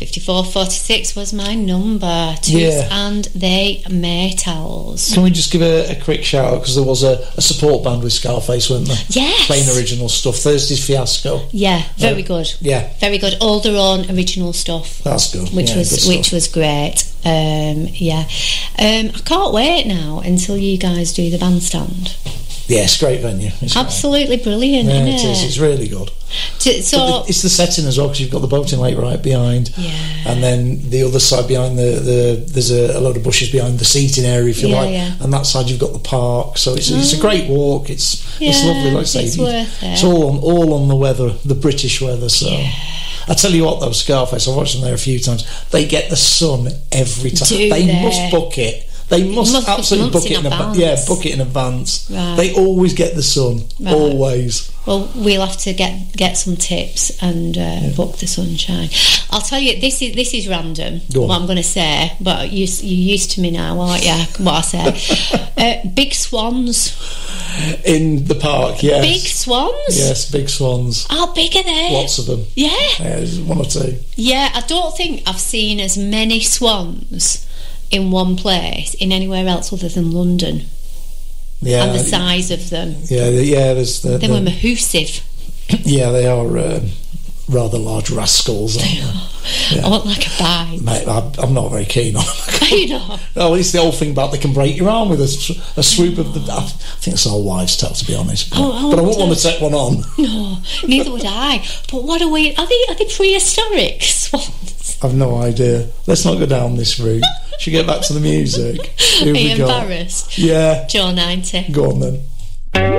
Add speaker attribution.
Speaker 1: 54, 46 was my number. Toots and they Maytals.
Speaker 2: Can we just give a quick shout out, because there was a support band with Scarface, weren't there?
Speaker 1: Yes.
Speaker 2: Playing original stuff. Thursday's Fiasco.
Speaker 1: Yeah, very good.
Speaker 2: Yeah.
Speaker 1: Very good. All their own original stuff.
Speaker 2: That's good.
Speaker 1: Which was great. I can't wait now until you guys do the bandstand.
Speaker 2: Yeah, it's a great venue. It's
Speaker 1: absolutely
Speaker 2: great.
Speaker 1: Brilliant, isn't it?
Speaker 2: It is. It's really good.
Speaker 1: So
Speaker 2: it's the setting as well, because you've got the boating lake right behind, and then the other side behind there's a load of bushes behind the seating area, if you like, and that side you've got the park. So it's a great walk. It's lovely. Like I say,
Speaker 1: it's worth it.
Speaker 2: It's all on the weather, the British weather. So. Yeah. I tell you what, though, Scarface, I've watched them there a few times. They get the sun every time. They must book it. They must absolutely book it in advance. Book it in advance. Right. They always get the sun. Right. Always.
Speaker 1: Well, we'll have to get some tips and book the sunshine. I'll tell you, this is random. What I'm going to say, but you're used to me now, aren't you? What I say. Big swans
Speaker 2: in the park. Yes.
Speaker 1: Big swans.
Speaker 2: Yes, big swans.
Speaker 1: How big are they?
Speaker 2: Lots of them.
Speaker 1: Yeah.
Speaker 2: There's one or two.
Speaker 1: Yeah, I don't think I've seen as many swans in one place in anywhere else other than London.
Speaker 2: Yeah,
Speaker 1: and the size of them.
Speaker 2: Yeah. There's
Speaker 1: they were mahoosive.
Speaker 2: Yeah, they are rather large rascals.
Speaker 1: I want like a bite.
Speaker 2: Mate, I'm not very keen on them.
Speaker 1: You know.
Speaker 2: No, it's the whole thing about they can break your arm with a swoop of the. I think it's all wives' tale, to be honest. But I wouldn't want to take one on.
Speaker 1: No, neither would I. But what are we? Are they prehistoric swans?
Speaker 2: I've no idea. Let's not go down this route. Should we get back to the music?
Speaker 1: Are you embarrassed?
Speaker 2: Yeah.
Speaker 1: Joe 90.
Speaker 2: Go on then.